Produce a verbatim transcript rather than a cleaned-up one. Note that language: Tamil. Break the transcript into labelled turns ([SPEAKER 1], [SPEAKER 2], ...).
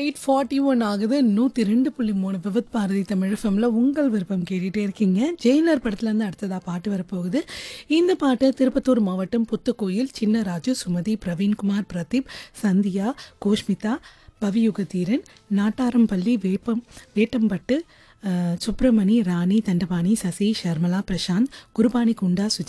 [SPEAKER 1] எயிட் ஃபார்ட்டி ஒன் ஆகுது. நூற்றி ரெண்டு புள்ளி மூணு விவித் பாரதி தமிழ் எஃப்எம்ல உங்கள் விருப்பம் கேட்டுகிட்டே இருக்கீங்க. ஜெயிலர் படத்துலேருந்து அடுத்ததாக பாட்டு வரப்போகுது. இந்த பாட்டு திருப்பத்தூர் மாவட்டம் புத்துக்கோயில் சின்னராஜு, சுமதி, பிரவீன்குமார், பிரதீப், சந்தியா, கோஷ்மிதா, பவியுகதீரன், நாட்டாரம்பள்ளி, வேப்பம் வேட்டம்பட்டு, சுப்பிரமணி, ராணி, தண்டபாணி, சசி, ஷர்மலா, பிரசாந்த், குருபானி, குண்டா, சுஜா